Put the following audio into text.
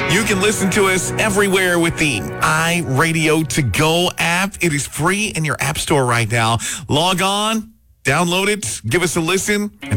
You can listen to us everywhere with the iRadio To Go app. It is free in your app store right now. Log on, download it, give us a listen, and